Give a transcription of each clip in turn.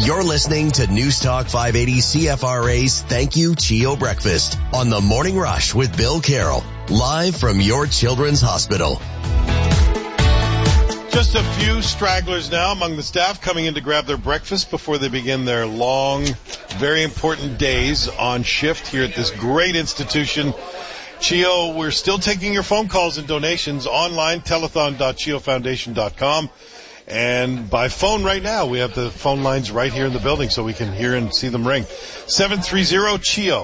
You're listening to News Talk 580 CFRA's Thank You Chio Breakfast on the Morning Rush with Bill Carroll, live from your children's hospital. Just a few stragglers now among the staff coming in to grab their breakfast before they begin their long, very important days on shift here at this great institution. Chio, we're still taking your phone calls and donations online, telethon.chiofoundation.com. And by phone right now, we have the phone lines right here in the building so we can hear and see them ring. 730-CHIO,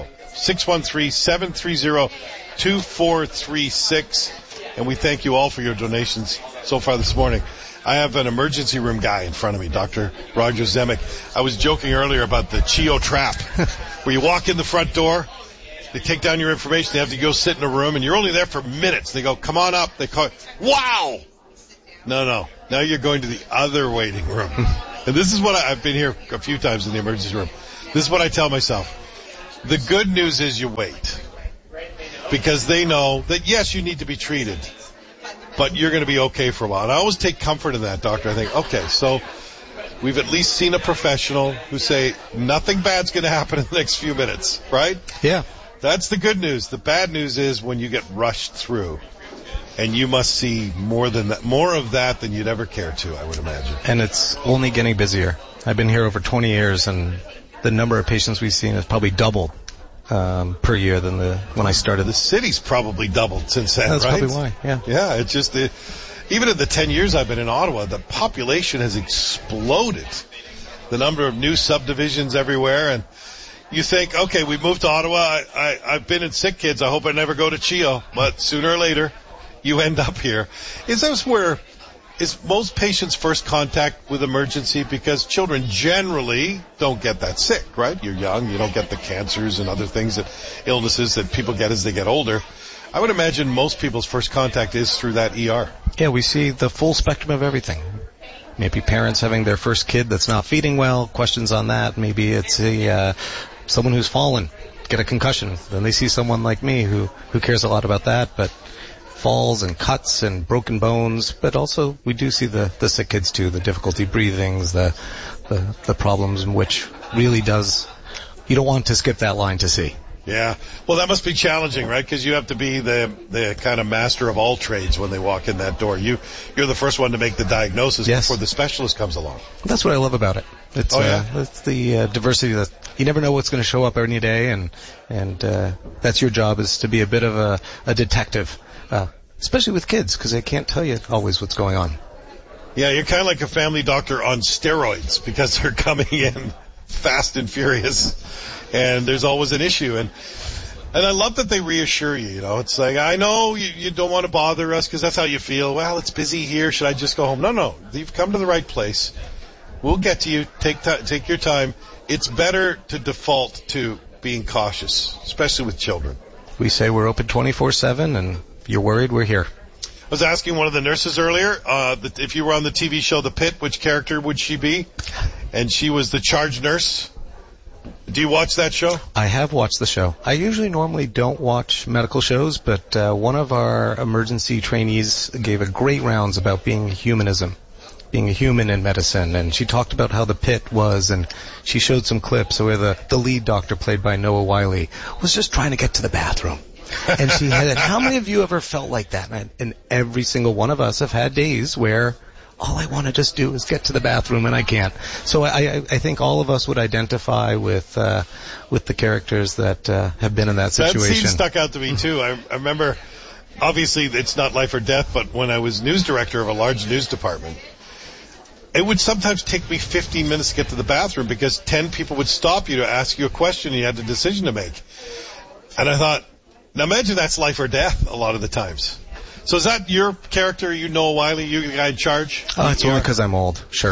613-730-2436. And we thank you all for your donations so far this morning. I have an emergency room guy in front of me, Dr. Roger Zemek. I was joking earlier about the Chio trap, where you walk in the front door, they take down your information, they have to go sit in a room, and you're only there for minutes. They go, come on up. They call, wow! No. Now you're going to the other waiting room. And this is what I've been here a few times in the emergency room. This is what I tell myself. The good news is you wait. Because they know that, yes, you need to be treated, but you're going to be okay for a while. And I always take comfort in that, doctor. I think, okay, so we've at least seen a professional who say nothing bad's going to happen in the next few minutes, right? Yeah. That's the good news. The bad news is when you get rushed through. And you must see more of that than you'd ever care to, I would imagine. And it's only getting busier. I've been here over 20 years, and the number of patients we've seen has probably doubled per year than when I started. The city's probably doubled since then, That's right? That's probably why, yeah. Yeah, it's just even in the 10 years I've been in Ottawa, the population has exploded. The number of new subdivisions everywhere, and you think, okay, we moved to Ottawa. I've been in sick kids. I hope I never go to Chio, but sooner or later, you end up here. Is most patients' first contact with emergency? Because children generally don't get that sick, right? You're young, you don't get the cancers and other things, illnesses that people get as they get older. I would imagine most people's first contact is through that ER. Yeah, we see the full spectrum of everything. Maybe parents having their first kid that's not feeding well, questions on that. Maybe it's someone who's fallen, get a concussion. Then they see someone like me who cares a lot about that, but falls and cuts and broken bones, but also we do see the sick kids too, the difficulty breathing, the problems in which really does, you don't want to skip that line to see. Yeah. Well, that must be challenging, right? Because you have to be the kind of master of all trades when they walk in that door. You're the first one to make the diagnosis before the specialist comes along. That's what I love about it. It's, it's the diversity that you never know what's going to show up any day, and that's your job, is to be a bit of a detective. Especially with kids, because they can't tell you always what's going on. Yeah, you're kind of like a family doctor on steroids, because they're coming in fast and furious, and there's always an issue. And I love that they reassure you, you know. It's like, I know you don't want to bother us because that's how you feel. Well, it's busy here. Should I just go home? No. You've come to the right place. We'll get to you. Take your time. It's better to default to being cautious, especially with children. We say we're open 24/7, and if you're worried, we're here. I was asking one of the nurses earlier, if you were on the TV show The Pit, which character would she be? And she was the charge nurse. Do you watch that show? I have watched the show. I normally don't watch medical shows, but one of our emergency trainees gave a great rounds about being a human in medicine, and she talked about how The Pit was, and she showed some clips where the lead doctor, played by Noah Wyle, was just trying to get to the bathroom. And she had it. How many of you ever felt like that? And every single one of us have had days where all I want to just do is get to the bathroom and I can't. So I think all of us would identify with the characters that have been in that situation. That scene stuck out to me too. I remember, obviously it's not life or death, but when I was news director of a large news department, it would sometimes take me 15 minutes to get to the bathroom because 10 people would stop you to ask you a question and you had a decision to make. And I thought, now imagine that's life or death a lot of the times. So is that your character, Noah Wyle, you the guy in charge? Oh, it's only because I'm old. Sure.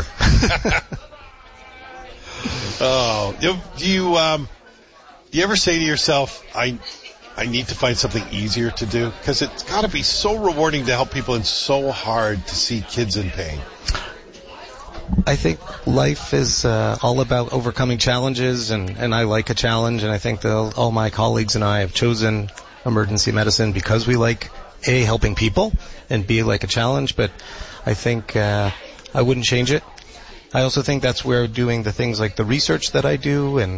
Do you ever say to yourself, I need to find something easier to do? Because it's got to be so rewarding to help people and so hard to see kids in pain. I think life is all about overcoming challenges, and I like a challenge, and I think that all my colleagues and I have chosen emergency medicine because we like, A, helping people, and B, like a challenge, but I think I wouldn't change it. I also think that's where doing the things like the research that I do and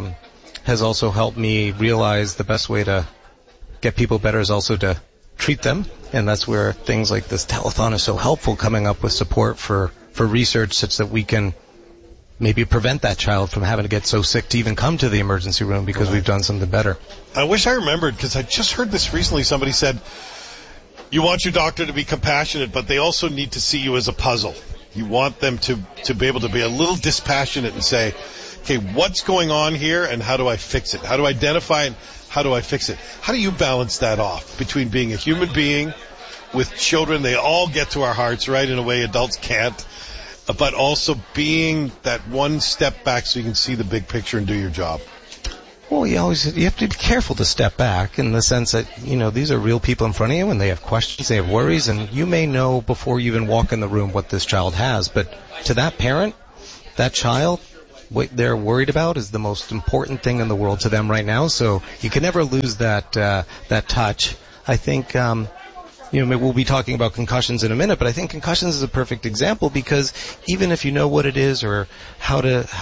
has also helped me realize the best way to get people better is also to treat them. And that's where things like this telethon is so helpful, coming up with support for research such that we can maybe prevent that child from having to get so sick to even come to the emergency room because we've done something better. I wish I remembered, because I just heard this recently. Somebody said, you want your doctor to be compassionate, but they also need to see you as a puzzle. You want them to be able to be a little dispassionate and say, okay, what's going on here and how do I fix it? How do I identify it? How do I fix it? How do you balance that off between being a human being with children? They all get to our hearts, right, in a way adults can't, but also being that one step back so you can see the big picture and do your job. Well, you have to be careful to step back in the sense that, these are real people in front of you and they have questions, they have worries, and you may know before you even walk in the room what this child has. But to that parent, that child, what they're worried about is the most important thing in the world to them right now. So you can never lose that touch. I think, we'll be talking about concussions in a minute, but I think concussions is a perfect example because even if you know what it is or how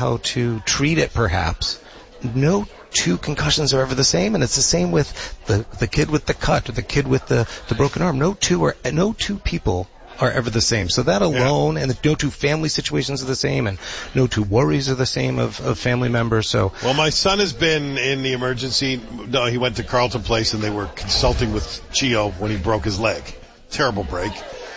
to treat it, perhaps, no two concussions are ever the same, and it's the same with the kid with the cut or the kid with the broken arm. No two people are ever the same. So that alone, and no two family situations are the same, and no two worries are the same of family members. So, well, my son has been in the emergency. No, he went to Carleton Place, and they were consulting with Chio when he broke his leg. Terrible break.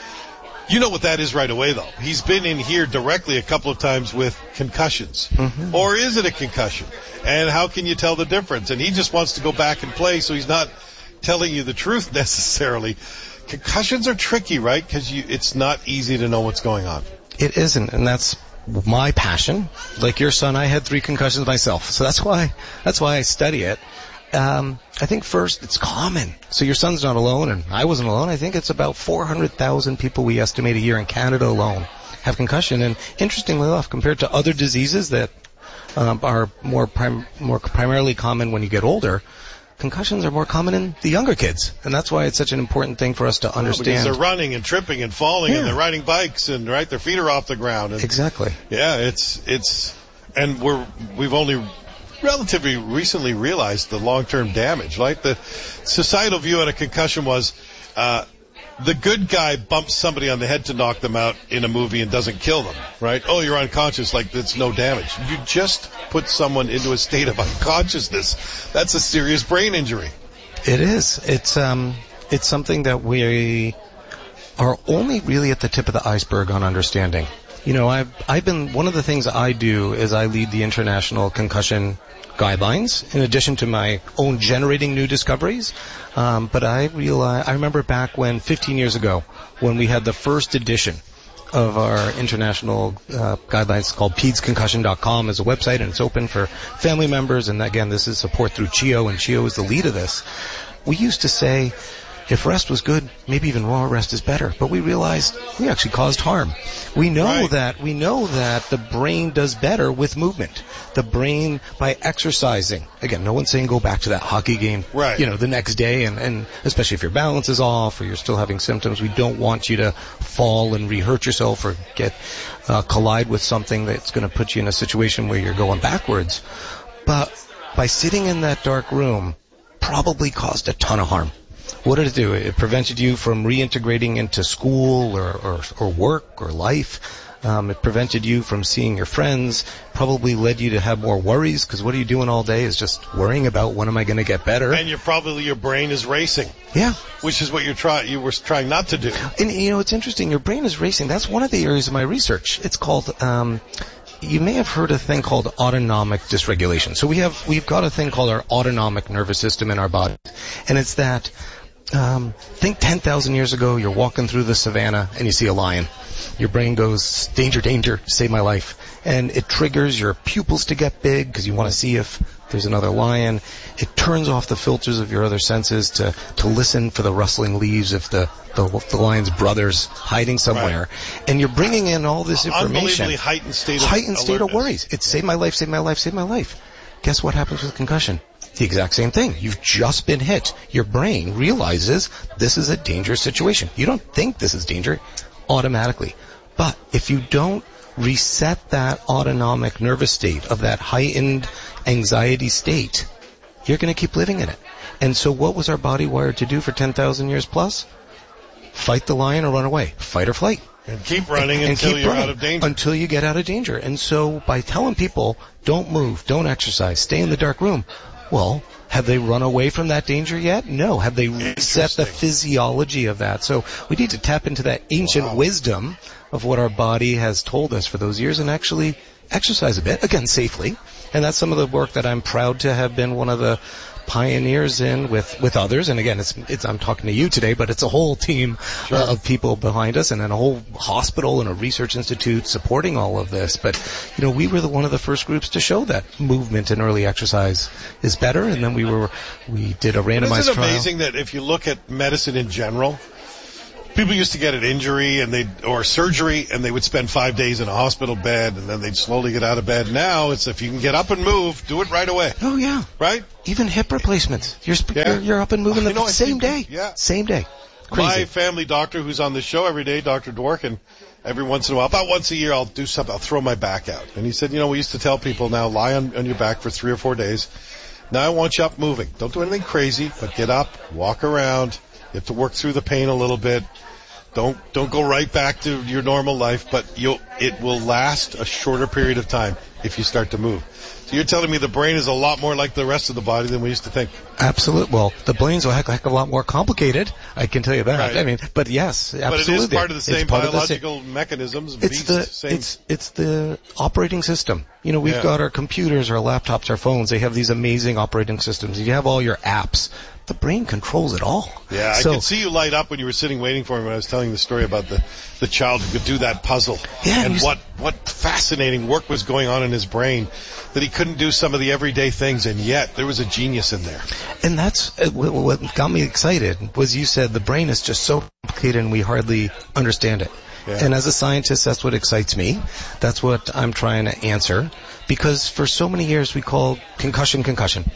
You know what that is right away, though. He's been in here directly a couple of times with concussions. Mm-hmm. Or is it a concussion? And how can you tell the difference? And he just wants to go back and play, so he's not telling you the truth necessarily. Concussions are tricky, right? Because it's not easy to know what's going on. It isn't, and that's my passion. Like your son, I had 3 concussions myself, so that's why I study it. I think first, it's common. So your son's not alone, and I wasn't alone. I think it's about 400,000 people we estimate a year in Canada alone have concussion. And interestingly enough, compared to other diseases that are more primarily common when you get older, concussions are more common in the younger kids. And that's why it's such an important thing for us to understand. Because they're running and tripping and falling, and they're riding bikes, and right, their feet are off the ground. And, exactly. Yeah, and we've only relatively recently realized the long-term damage. Like the societal view on a concussion was the good guy bumps somebody on the head to knock them out in a movie and doesn't kill them, right? Oh, you're unconscious, like it's no damage. You just put someone into a state of unconsciousness. That's a serious brain injury. It is. It's something that we are only really at the tip of the iceberg on understanding. I've been, one of the things I do is I lead the international concussion guidelines in addition to my own generating new discoveries. But I remember back when 15 years ago when we had the first edition of our international guidelines called PedsConcussion.com as a website, and it's open for family members. And again, this is support through Chio, and Chio is the lead of this. We used to say, if rest was good, maybe even raw rest is better. But we realized we actually caused harm. We know that the brain does better with movement. The brain, by exercising. Again, no one's saying go back to that hockey game, the next day, and especially if your balance is off or you're still having symptoms. We don't want you to fall and re-hurt yourself or collide with something that's going to put you in a situation where you're going backwards. But by sitting in that dark room, probably caused a ton of harm. What did it do? It prevented you from reintegrating into school or work or life. It prevented you from seeing your friends, probably led you to have more worries, because what are you doing all day is just worrying about when am I going to get better. And your brain is racing. Yeah. Which is what you were trying not to do. And it's interesting, your brain is racing. That's one of the areas of my research. It's called, you may have heard a thing called autonomic dysregulation. So we've got a thing called our autonomic nervous system in our body. And it's that, think 10,000 years ago, you're walking through the savannah and you see a lion. Your brain goes, danger, danger, save my life. And it triggers your pupils to get big because you want to see if there's another lion. It turns off the filters of your other senses to listen for the rustling leaves if the lion's brother's hiding somewhere. Right. And you're bringing in all this information. Unbelievably heightened state of worries. It's save my life, save my life, save my life. Guess what happens with concussion? The exact same thing. You've just been hit. Your brain realizes this is a dangerous situation. You don't think this is danger automatically. But if you don't reset that autonomic nervous state of that heightened anxiety state, you're going to keep living in it. And so what was our body wired to do for 10,000 years plus? Fight the lion or run away. Fight or flight. And keep running until you're out of danger. Until you get out of danger. And so by telling people, don't move, don't exercise, stay in the dark room, well, have they run away from that danger yet? No. Have they reset the physiology of that? So we need to tap into that ancient wisdom of what our body has told us for those years and actually exercise a bit, again, safely. And that's some of the work that I'm proud to have been one of the pioneers in with others. And again, it's I'm talking to you today, but it's a whole team of people behind us and then a whole hospital and a research institute supporting all of this. But, we were one of the first groups to show that movement and early exercise is better. And then we did a randomized trial. Isn't it amazing that if you look at medicine in general, people used to get an injury or surgery and they would spend 5 days in a hospital bed and then they'd slowly get out of bed. Now it's if you can get up and move, do it right away. Oh yeah. Right? Even hip replacements. You're up and moving the same day. Yeah. Same day. Crazy. My family doctor who's on the show every day, Dr. Dworkin, every once in a while, about once a year, I'll do something. I'll throw my back out. And he said, we used to tell people now lie on your back for 3 or 4 days. Now I want you up moving. Don't do anything crazy, but get up, walk around. You have to work through the pain a little bit. Don't go right back to your normal life, but it will last a shorter period of time if you start to move. So you're telling me the brain is a lot more like the rest of the body than we used to think? Absolutely. Well, the brain's a heck of a lot more complicated. I can tell you that. Right. But yes, absolutely. But it is part of the same biological mechanisms. It's the operating system. We've got our computers, our laptops, our phones. They have these amazing operating systems. You have all your apps. The brain controls it all. Yeah, I could see you light up when you were sitting waiting for me when I was telling the story about the child who could do that puzzle. Yeah, and what fascinating work was going on in his brain that he couldn't do some of the everyday things, and yet there was a genius in there. And that's what got me excited was you said the brain is just so complicated and we hardly understand it. Yeah. And as a scientist, that's what excites me. That's what I'm trying to answer. Because for so many years we called concussion.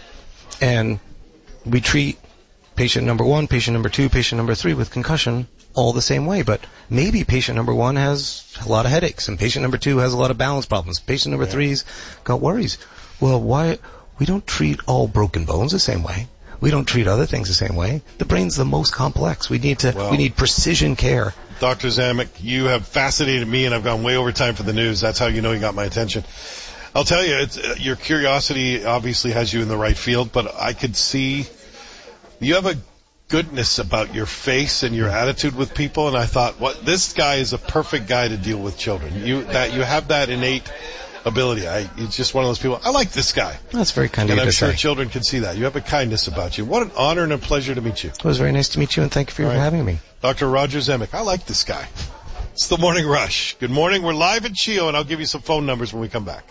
And we treat patient number 1, patient number 2, patient number 3 with concussion all the same way. But maybe patient number 1 has a lot of headaches and patient number 2 has a lot of balance problems. Patient number 3's got worries. Well, why? We don't treat all broken bones the same way. We don't treat other things the same way. The brain's the most complex. We need precision care. Dr. Zemek, you have fascinated me and I've gone way over time for the news. That's how you know you got my attention. I'll tell you, your curiosity obviously has you in the right field, but I could see you have a goodness about your face and your attitude with people, and I thought, this guy is a perfect guy to deal with children. You have that innate ability. It's just one of those people. I like this guy. That's very kind of you to say. And I'm sure children can see that. You have a kindness about you. What an honor and a pleasure to meet you. It was very nice to meet you, and thank you for having me. Dr. Roger Zemek. I like this guy. It's the Morning Rush. Good morning. We're live at CHEO, and I'll give you some phone numbers when we come back.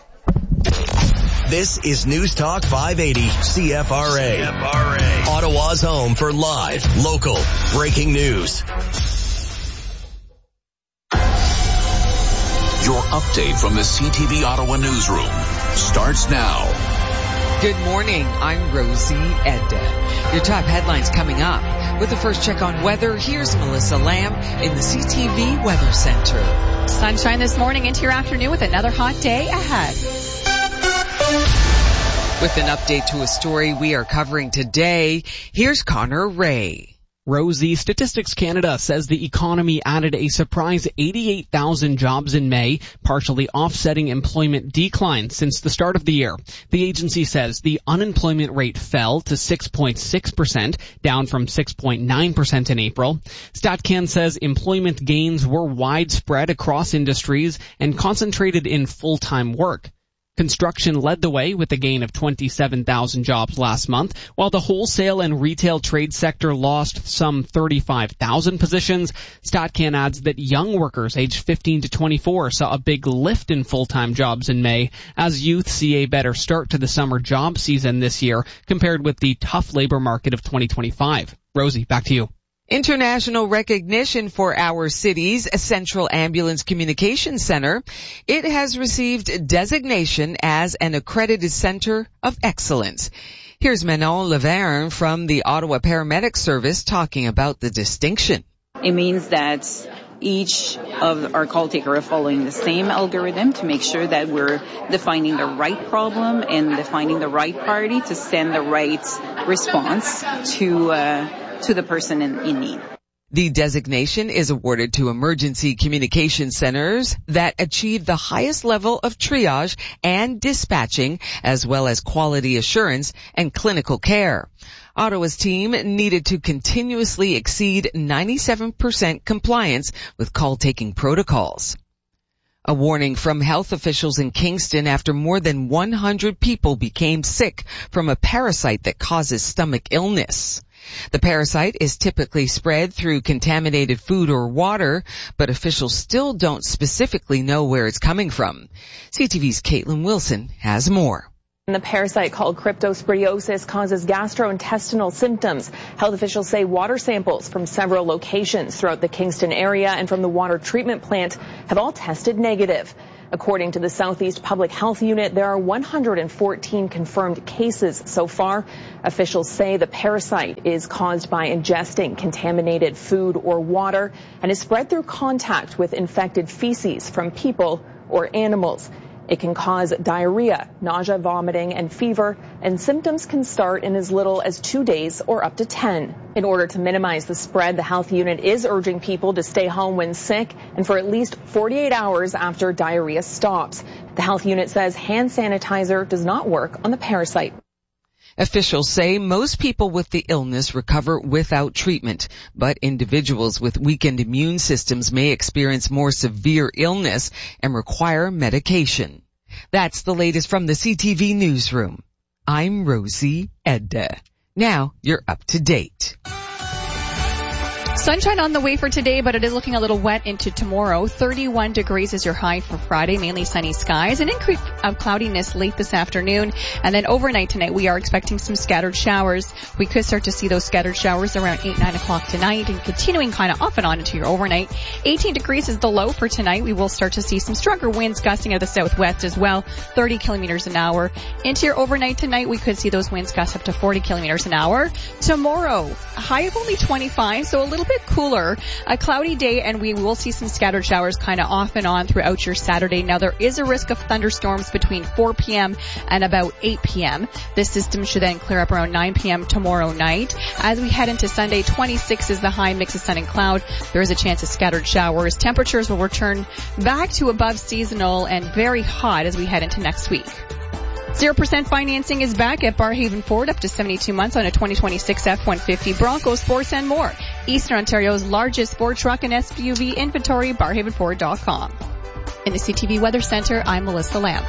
This is News Talk 580 CFRA. Ottawa's home for live, local, breaking news. Your update from the CTV Ottawa newsroom starts now. Good morning. I'm Rosie Edda. Your top headlines coming up. With the first check on weather, here's Melissa Lamb in the CTV Weather Center. Sunshine this morning into your afternoon with another hot day ahead. With an update to a story we are covering today, here's Connor Ray. Rosie, Statistics Canada says the economy added a surprise 88,000 jobs in May, partially offsetting employment declines since the start of the year. The agency says the unemployment rate fell to 6.6%, down from 6.9% in April. StatCan says employment gains were widespread across industries and concentrated in full-time work. Construction led the way with a gain of 27,000 jobs last month, while the wholesale and retail trade sector lost some 35,000 positions. StatCan adds that young workers aged 15 to 24 saw a big lift in full-time jobs in May, as youth see a better start to the summer job season this year compared with the tough labor market of 2025. Rosie, back to you. International recognition for our city's Central Ambulance Communications Center. It has received designation as an accredited center of excellence. Here's Manon Laverne from the Ottawa Paramedic Service talking about the distinction. It means that each of our call takers are following the same algorithm to make sure that we're defining the right problem and defining the right priority to send the right response to the person in need. The designation is awarded to emergency communication centers that achieve the highest level of triage and dispatching, as well as quality assurance and clinical care. Ottawa's team needed to continuously exceed 97% compliance with call-taking protocols. A warning from health officials in Kingston after more than 100 people became sick from a parasite that causes stomach illness. The parasite is typically spread through contaminated food or water, but officials still don't specifically know where it's coming from. CTV's Caitlin Wilson has more. The parasite called cryptosporidiosis causes gastrointestinal symptoms. Health officials say water samples from several locations throughout the Kingston area and from the water treatment plant have all tested negative. According to the Southeast Public Health Unit, there are 114 confirmed cases so far. Officials say the parasite is caused by ingesting contaminated food or water and is spread through contact with infected feces from people or animals. It can cause diarrhea, nausea, vomiting, and fever, and symptoms can start in as little as 2 days or up to 10. In order to minimize the spread, the health unit is urging people to stay home when sick and for at least 48 hours after diarrhea stops. The health unit says hand sanitizer does not work on the parasite. Officials say most people with the illness recover without treatment, but individuals with weakened immune systems may experience more severe illness and require medication. That's the latest from the CTV newsroom. I'm Rosie Edda. Now you're up to date. Sunshine on the way for today, but it is looking a little wet into tomorrow. 31 degrees is your high for Friday, mainly sunny skies. An increase of cloudiness late this afternoon. And then overnight tonight, we are expecting some scattered showers. We could start to see those scattered showers around 8, 9 o'clock tonight and continuing kind of off and on into your overnight. 18 degrees is the low for tonight. We will start to see some stronger winds gusting out of the southwest as well, 30 kilometers an hour. Into your overnight tonight, we could see those winds gust up to 40 kilometers an hour. Tomorrow, a high of only 25, so a little bit cooler, a cloudy day, and we will see some scattered showers kind of off and on throughout your Saturday. Now, there is a risk of thunderstorms between 4 p.m. and about 8 p.m. This system should then clear up around 9 p.m. tomorrow night. As we head into Sunday, 26 is the high, mix of sun and cloud. There is a chance of scattered showers. Temperatures will return back to above seasonal and very hot as we head into next week. 0% financing is back at Barhaven Ford up to 72 months on a 2026 F-150, Broncos, Sports, and more. Eastern Ontario's largest Ford truck and SUV inventory, barhavenford.com. In the CTV Weather Center, I'm Melissa Lamb.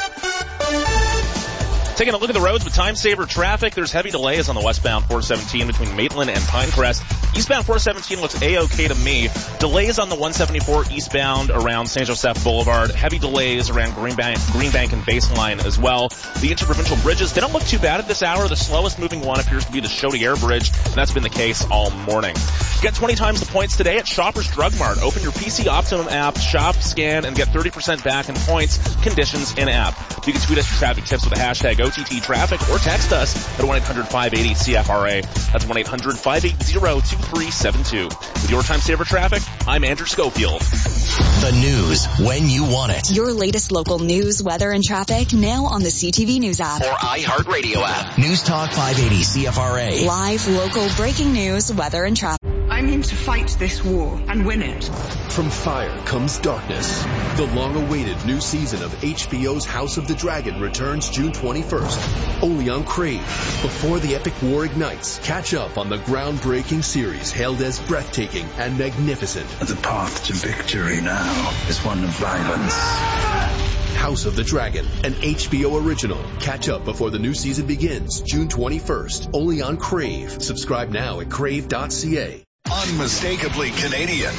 Taking a look at the roads with time-saver traffic, there's heavy delays on the westbound 417 between Maitland and Pinecrest. Eastbound 417 looks A-OK to me. Delays on the 174 eastbound around St. Joseph Boulevard. Heavy delays around Greenbank and Baseline as well. The interprovincial bridges, they don't look too bad at this hour. The slowest moving one appears to be the Chaudière Bridge, and that's been the case all morning. Get 20 times the points today at Shoppers Drug Mart. Open your PC Optimum app, shop, scan, and get 30% back in points. Conditions in app. You can tweet us your traffic tips with the hashtag OTT Traffic or text us at 1-800-580-CFRA. That's 1-800-580-2372. With your time saver traffic, I'm Andrew Schofield. The news when you want it. Your latest local news, weather, and traffic now on the CTV News app. Or iHeartRadio app. News Talk 580 CFRA. Live, local, breaking news, weather, and traffic. I'm in to fight this war and win it. From fire comes darkness. The long-awaited new season of HBO's House of the Dragon returns June 21st, only on Crave. Before the epic war ignites, catch up on the groundbreaking series hailed as breathtaking and magnificent. The path to victory now is one of violence. House of the Dragon, an HBO original. Catch up before the new season begins, June 21st, only on Crave. Subscribe now at crave.ca. Unmistakably Canadian.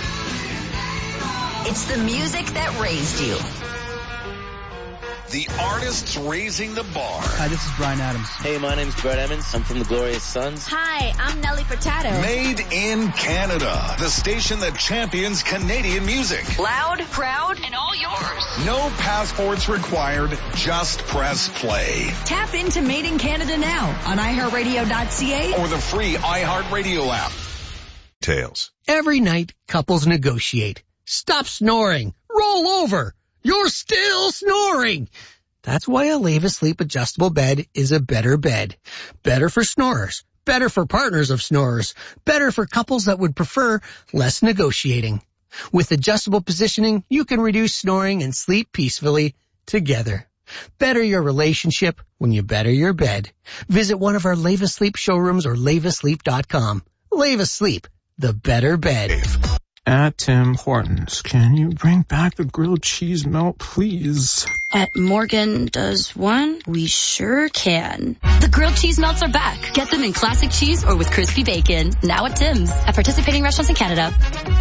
It's the music that raised you. The artists raising the bar. Hi, this is Bryan Adams. Hey, my name's Brett Emmons. I'm from the Glorious Sons. Hi, I'm Nelly Furtado. Made in Canada. The station that champions Canadian music. Loud, proud, and all yours. No passports required. Just press play. Tap into Made in Canada now on iHeartRadio.ca or the free iHeartRadio app. Every night, couples negotiate. Stop snoring. Roll over. You're still snoring. That's why a Leva Sleep adjustable bed is a better bed. Better for snorers. Better for partners of snorers. Better for couples that would prefer less negotiating. With adjustable positioning, you can reduce snoring and sleep peacefully together. Better your relationship when you better your bed. Visit one of our Leva Sleep showrooms or levasleep.com. Leva Sleep, the better bed. At Tim Hortons, can you bring back the grilled cheese melt, please? At Morgan Does One, we sure can. The grilled cheese melts are back. Get them in classic cheese or with crispy bacon. Now at Tim's. At participating restaurants in Canada.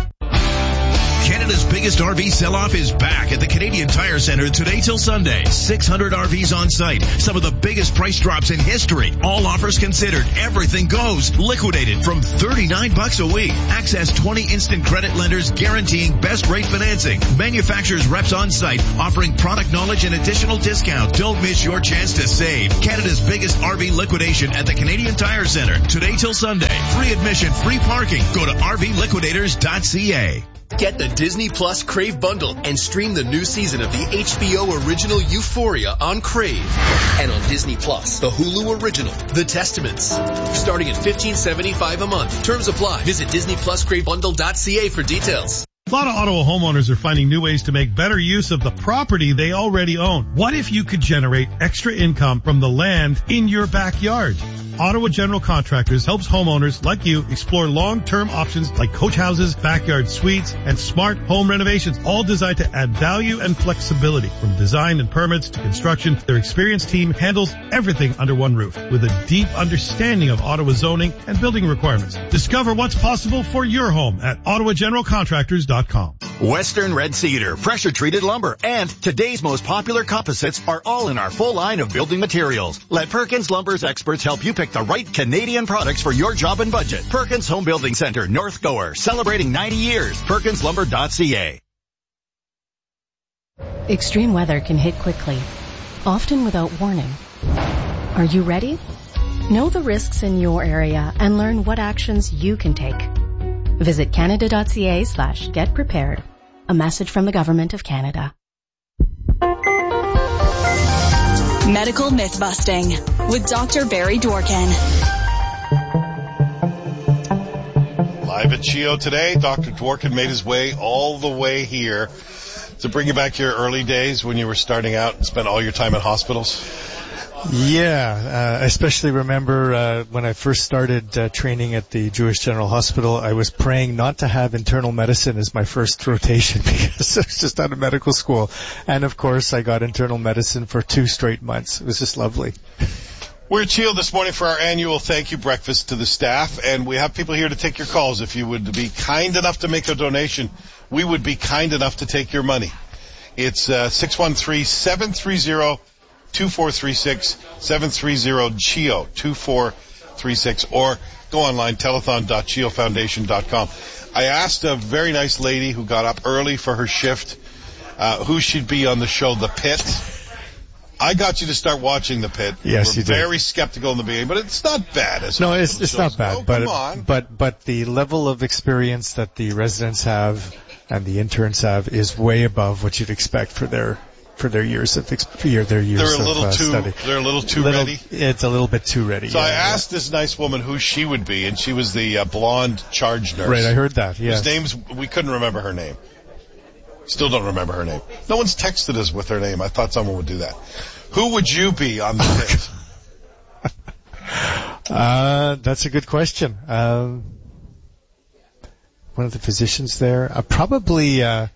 Canada's biggest RV sell-off is back at the Canadian Tire Center today till Sunday. 600 RVs on site. Some of the biggest price drops in history. All offers considered. Everything goes. Liquidated from $39 a week. Access 20 instant credit lenders guaranteeing best rate financing. Manufacturers reps on site offering product knowledge and additional discounts. Don't miss your chance to save. Canada's biggest RV liquidation at the Canadian Tire Center today till Sunday. Free admission, free parking. Go to rvliquidators.ca. Get the Disney Plus Crave bundle and stream the new season of the HBO original Euphoria on Crave. And on Disney Plus, the Hulu original, The Testaments. Starting at $15.75 a month. Terms apply. Visit DisneyPlusCraveBundle.ca for details. A lot of Ottawa homeowners are finding new ways to make better use of the property they already own. What if you could generate extra income from the land in your backyard? Ottawa General Contractors helps homeowners like you explore long-term options like coach houses, backyard suites, and smart home renovations, all designed to add value and flexibility. From design and permits to construction, their experienced team handles everything under one roof with a deep understanding of Ottawa zoning and building requirements. Discover what's possible for your home at OttawaGeneralContractors.com. Western Red Cedar, pressure-treated lumber, and today's most popular composites are all in our full line of building materials. Let Perkins Lumber's experts help you pick the right Canadian products for your job and budget. Perkins Home Building Center, North Gower, celebrating 90 years. PerkinsLumber.ca. Extreme weather can hit quickly, often without warning. Are you ready? Know the risks in your area and learn what actions you can take. Visit canada.ca/getprepared. A message from the Government of Canada. Medical Myth-Busting with Dr. Barry Dworkin. Live at CHEO today, Dr. Dworkin made his way all the way here to bring you back to your early days when you were starting out and spent all your time in hospitals. Yeah, I especially remember when I first started training at the Jewish General Hospital, I was praying not to have internal medicine as my first rotation because I was just out of medical school. And of course, I got internal medicine for 2 straight months. It was just lovely. We're at CHEO this morning for our annual thank you breakfast to the staff, and we have people here to take your calls. If you would be kind enough to make a donation, we would be kind enough to take your money. It's 613-730-2436, 730-CHEO, 2436, or go online, telethon.cheofoundation.com. I asked a very nice lady who got up early for her shift who should be on the show, The Pit. I got you to start watching The Pit. Yes, you did. Very skeptical in the beginning, but it's not bad. It's not bad. Oh, but the level of experience that the residents have and the interns have is way above what you'd expect for their years of study. They're a little too ready. It's a little bit too ready. So I asked this nice woman who she would be, and she was the blonde charge nurse. Right, I heard that. Yes. We couldn't remember her name. Still don't remember her name. No one's texted us with her name. I thought someone would do that. Who would you be on The Pit? That's a good question. One of the physicians there. Probably the.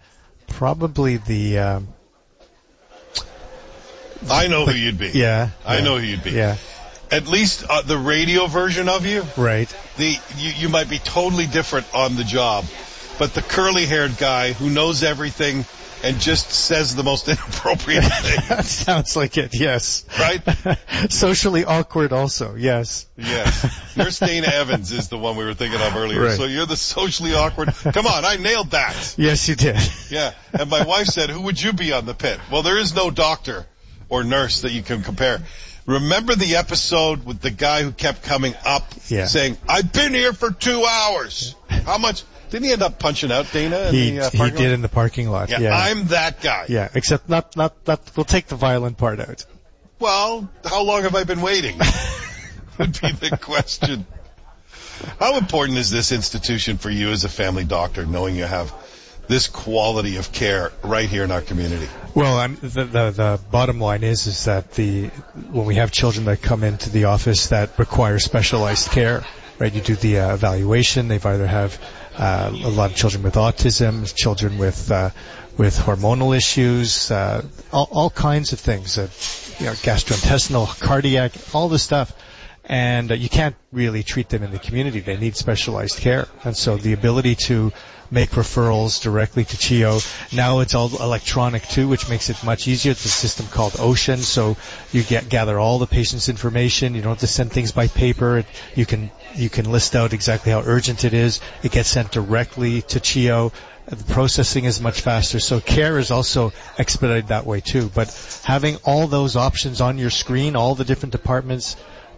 I know who you'd be. Yeah. I know who you'd be. Yeah. At least the radio version of you. Right. You might be totally different on the job, but the curly-haired guy who knows everything and just says the most inappropriate thing. That sounds like it, yes. Right? Socially awkward also, yes. Yes. Nurse Dana Evans is the one we were thinking of earlier. Right. So you're the socially awkward. Come on, I nailed that. Yes, you did. Yeah. And my wife said, who would you be on The Pit? Well, there is no doctor or nurse that you can compare. Remember the episode with the guy who kept coming up saying, I've been here for 2 hours. How much? Didn't he end up punching out Dana in He the parking lot? did in the parking lot. Yeah. I'm that guy. Yeah, except not. We'll take the violent part out. Well, how long have I been waiting? Would be the question. How important is this institution for you as a family doctor, knowing you have this quality of care right here in our community? Well, the bottom line is that when we have children that come into the office that require specialized care, right? You do the evaluation. They've either have a lot of children with autism, children with hormonal issues, all kinds of things, gastrointestinal, cardiac, all this stuff. And you can't really treat them in the community. They need specialized care. And so the ability to make referrals directly to CHEO. Now it's all electronic too, which makes it much easier. It's a system called Ocean. So you gather all the patient's information. You don't have to send things by paper. You can list out exactly how urgent it is. It gets sent directly to CHEO. The processing is much faster. So care is also expedited that way too. But having all those options on your screen, all the different departments,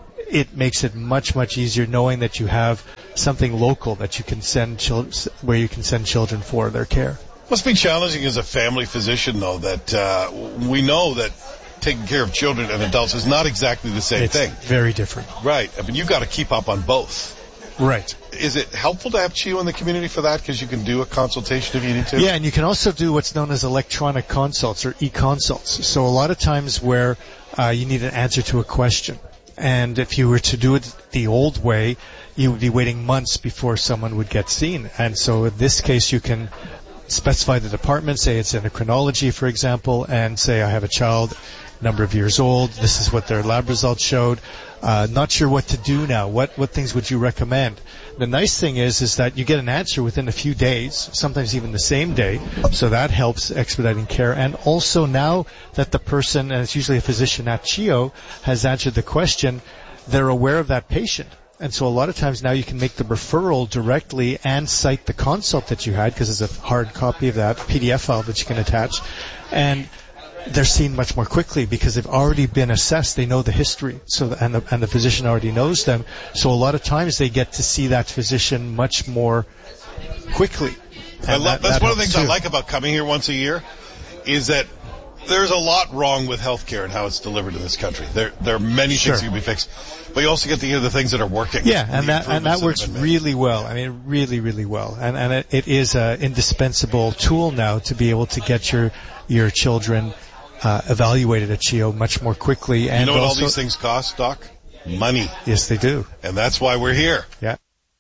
it makes it much, much easier knowing that you have something local that you can send where you can send children for their care. Must be challenging as a family physician, though, that we know that taking care of children and adults is not exactly the same thing. It's very different. Right. I mean, you've got to keep up on both. Right. Is it helpful to have CHEO in the community for that? Because you can do a consultation if you need to? Yeah, and you can also do what's known as electronic consults or e-consults. So a lot of times where you need an answer to a question. And if you were to do it the old way, you would be waiting months before someone would get seen. And so in this case, you can specify the department, say it's endocrinology, for example, and say I have a child, number of years old, this is what their lab results showed. Not sure what to do now. What things would you recommend? The nice thing is that you get an answer within a few days, sometimes even the same day. So that helps expediting care. And also now that the person, and it's usually a physician at CHEO, has answered the question, they're aware of that patient. And so a lot of times now you can make the referral directly and cite the consult that you had, because there's a hard copy of that PDF file that you can attach. And they're seen much more quickly because they've already been assessed. They know the history, and the physician already knows them. So a lot of times they get to see that physician much more quickly. That's one of the things I like about coming here once a year, is that there's a lot wrong with healthcare and how it's delivered in this country. There are many things that can be fixed, but you also get to hear the things that are working. Yeah, and that works really well. I mean, really, really well. And it is an indispensable tool now to be able to get your children evaluated at CHEO much more quickly. And you know what also, all these things cost, Doc? Money. Yes, they do. And that's why we're here. Yeah.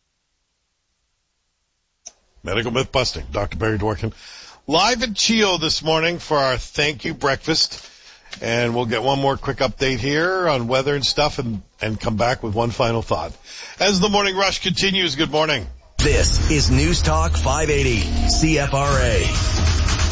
Medical myth busting. Dr. Barry Dworkin. Live at CHEO this morning for our thank you breakfast. And we'll get one more quick update here on weather and stuff and come back with one final thought. As the morning rush continues, good morning. This is News Talk 580 CFRA.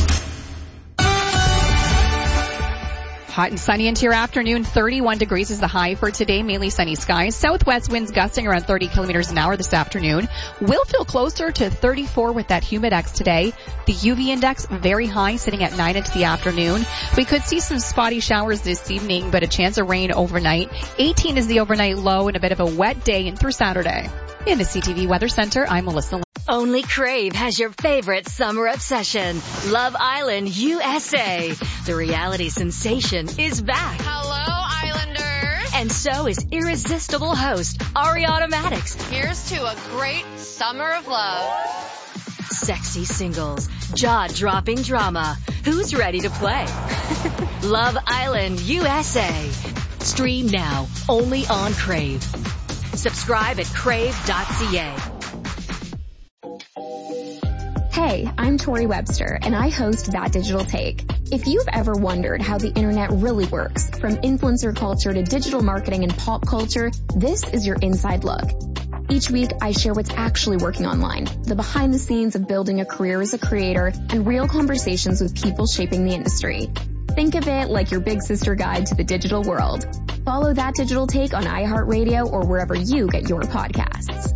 Hot and sunny into your afternoon. 31 degrees is the high for today. Mainly sunny skies. Southwest winds gusting around 30 kilometers an hour this afternoon. Will feel closer to 34 with that humidex today. The UV index very high, sitting at 9 into the afternoon. We could see some spotty showers this evening, but a chance of rain overnight. 18 is the overnight low and a bit of a wet day in through Saturday. In the CTV Weather Center, I'm Melissa. Only Crave has your favorite summer obsession. Love Island, USA. The reality sensation is back. Hello, Islanders. And so is irresistible host Ariana Maddox. Here's to a great summer of love. Sexy singles, jaw-dropping drama. Who's ready to play? Love Island, USA. Stream now, only on Crave. Subscribe at crave.ca. Hey, I'm Tori Webster, and I host That Digital Take. If you've ever wondered how the internet really works, from influencer culture to digital marketing and pop culture, this is your inside look. Each week, I share what's actually working online, the behind the scenes of building a career as a creator, and real conversations with people shaping the industry. Think of it like your big sister guide to the digital world. Follow That Digital Take on iHeartRadio or wherever you get your podcasts.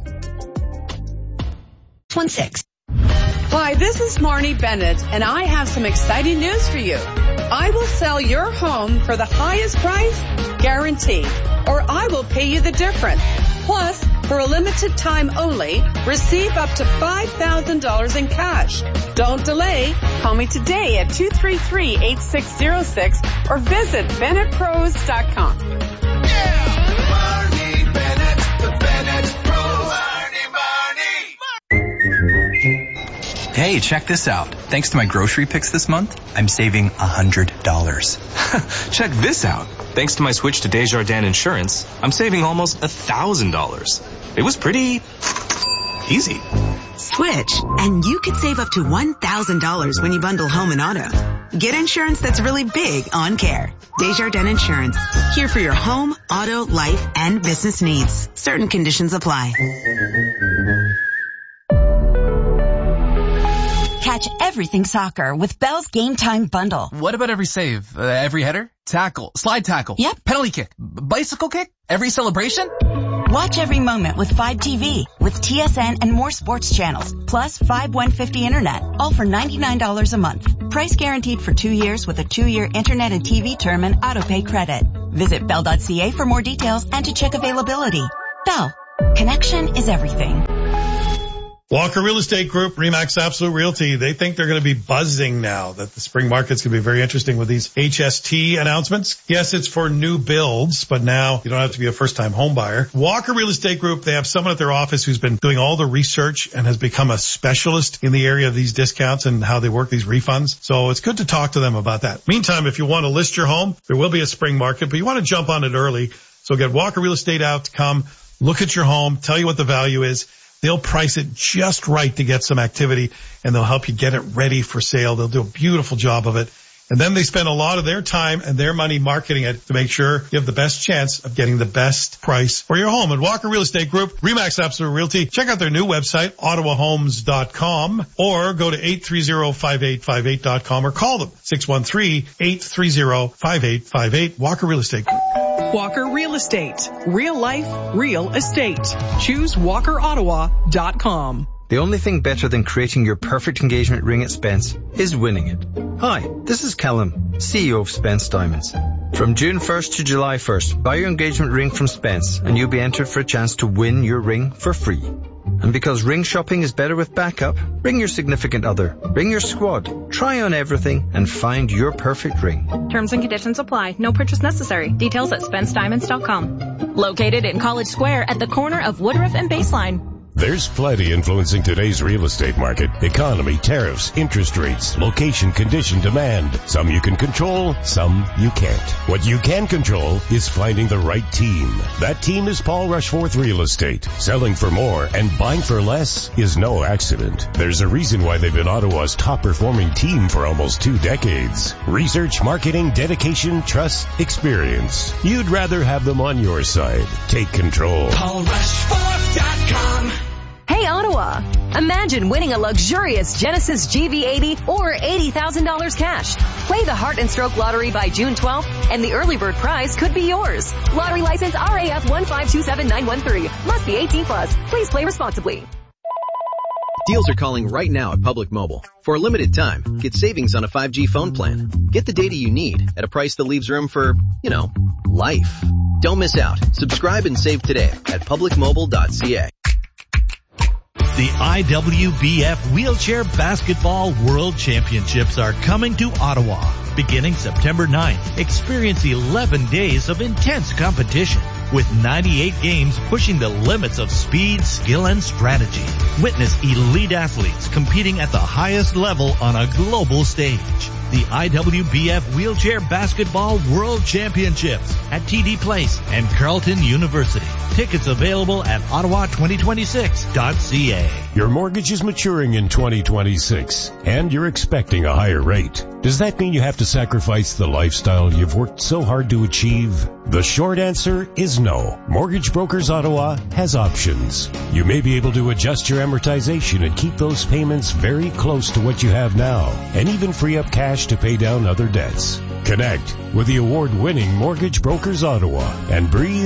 16. Hi, this is Marnie Bennett, and I have some exciting news for you. I will sell your home for the highest price, guaranteed, or I will pay you the difference. Plus, For a limited time only, receive up to $5,000 in cash. Don't delay. Call me today at 233-8606 or visit BennettPros.com. Barney Bennett, the Bennett Pros. Hey, check this out. Thanks to my grocery picks this month, I'm saving $100. Check this out. Thanks to my switch to Desjardins Insurance, I'm saving almost $1,000. It was pretty easy. Switch, and you could save up to $1,000 when you bundle home and auto. Get insurance that's really big on care. Desjardins Insurance. Here for your home, auto, life, and business needs. Certain conditions apply. Catch everything soccer with Bell's Game Time Bundle. What about every save? Every header? Tackle? Slide tackle? Yep. Penalty kick? Bicycle kick? Every celebration? Watch every moment with 5TV, with TSN and more sports channels, plus 5150 internet, all for $99 a month. Price guaranteed for 2 years with a 2-year internet and TV term and auto-pay credit. Visit bell.ca for more details and to check availability. Bell. Connection is everything. Walker Real Estate Group, RE/MAX Absolute Realty, they think they're going to be buzzing now that the spring market's going to be very interesting with these HST announcements. Yes, it's for new builds, but now you don't have to be a first-time home buyer. Walker Real Estate Group, they have someone at their office who's been doing all the research and has become a specialist in the area of these discounts and how they work these refunds. So it's good to talk to them about that. Meantime, if you want to list your home, there will be a spring market, but you want to jump on it early. So get Walker Real Estate out to come look at your home, tell you what the value is. They'll price it just right to get some activity, and they'll help you get it ready for sale. They'll do a beautiful job of it. And then they spend a lot of their time and their money marketing it to make sure you have the best chance of getting the best price for your home. At Walker Real Estate Group, RE/MAX Absolute Realty, check out their new website, ottawahomes.com, or go to 830-5858.com or call them, 613-830-5858. Walker Real Estate Group. Walker Real Estate. Real life, real estate. Choose WalkerOttawa.com. The only thing better than creating your perfect engagement ring at Spence is winning it. Hi, this is Callum, CEO of Spence Diamonds. From June 1st to July 1st, buy your engagement ring from Spence and you'll be entered for a chance to win your ring for free. And because ring shopping is better with backup, ring your significant other, ring your squad, try on everything and find your perfect ring. Terms and conditions apply. No purchase necessary. Details at SpenceDiamonds.com. Located in College Square at the corner of Woodruff and Baseline. There's plenty influencing today's real estate market. Economy, tariffs, interest rates, location, condition, demand. Some you can control, some you can't. What you can control is finding the right team. That team is Paul Rushforth Real Estate. Selling for more and buying for less is no accident. There's a reason why they've been Ottawa's top performing team for almost 2 decades. Research, marketing, dedication, trust, experience. You'd rather have them on your side. Take control. PaulRushforth.com. Hey Ottawa! Imagine winning a luxurious Genesis GV80 or $80,000 cash. Play the Heart and Stroke Lottery by June 12th and the early bird prize could be yours. Lottery license RAF 1527913. Must be 18 plus. Please play responsibly. Deals are calling right now at Public Mobile. For a limited time, get savings on a 5G phone plan. Get the data you need at a price that leaves room for, life. Don't miss out. Subscribe and save today at publicmobile.ca. The IWBF Wheelchair Basketball World Championships are coming to Ottawa. Beginning September 9th, experience 11 days of intense competition with 98 games pushing the limits of speed, skill, and strategy. Witness elite athletes competing at the highest level on a global stage. The IWBF Wheelchair Basketball World Championships at TD Place and Carleton University. Tickets available at ottawa2026.ca. Your mortgage is maturing in 2026 and you're expecting a higher rate. Does that mean you have to sacrifice the lifestyle you've worked so hard to achieve? The short answer is no. Mortgage Brokers Ottawa has options. You may be able to adjust your amortization and keep those payments very close to what you have now, and even free up cash to pay down other debts. Connect with the award-winning Mortgage Brokers Ottawa and breathe